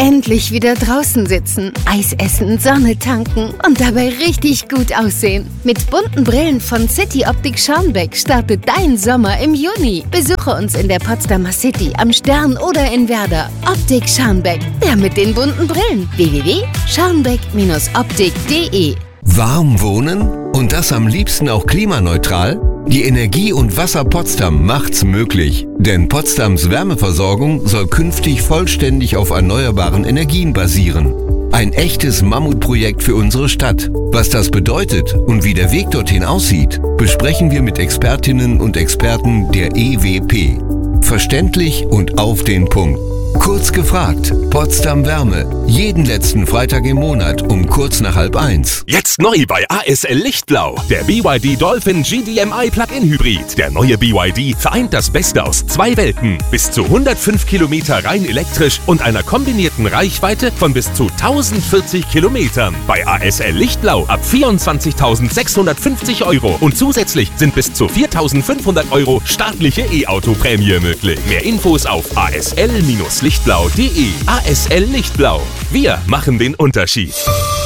Endlich wieder draußen sitzen, Eis essen, Sonne tanken und dabei richtig gut aussehen. Mit bunten Brillen von City Optik Scharnbeck startet dein Sommer im Juni. Besuche uns in der Potsdamer City, am Stern oder in Werder. Optik Scharnbeck, der mit den bunten Brillen. www.scharnbeck-optik.de. Warm wohnen? Und das am liebsten auch klimaneutral? Die Energie- und Wasser Potsdam macht's möglich. Denn Potsdams Wärmeversorgung soll künftig vollständig auf erneuerbaren Energien basieren. Ein echtes Mammutprojekt für unsere Stadt. Was das bedeutet und wie der Weg dorthin aussieht, besprechen wir mit Expertinnen und Experten der EWP. Verständlich und auf den Punkt. Kurz gefragt, Potsdam Wärme. Jeden letzten Freitag im Monat um kurz nach 12:30. Jetzt neu bei ASL Lichtblau. Der BYD Dolphin GDMI Plug-in Hybrid. Der neue BYD vereint das Beste aus zwei Welten. Bis zu 105 Kilometer rein elektrisch und einer kombinierten Reichweite von bis zu 1040 Kilometern. Bei ASL Lichtblau ab 24.650 € und zusätzlich sind bis zu 4.500 € staatliche E-Auto-Prämie möglich. Mehr Infos auf asl-lichtblau.de. ASL Lichtblau. Wir machen den Unterschied.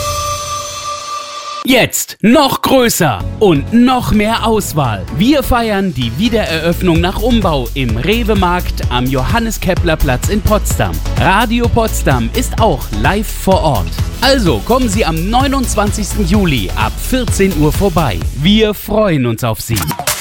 Jetzt noch größer und noch mehr Auswahl. Wir feiern die Wiedereröffnung nach Umbau im Rewe-Markt am Johannes-Kepler-Platz in Potsdam. Radio Potsdam ist auch live vor Ort. Also kommen Sie am 29. Juli ab 14 Uhr vorbei. Wir freuen uns auf Sie.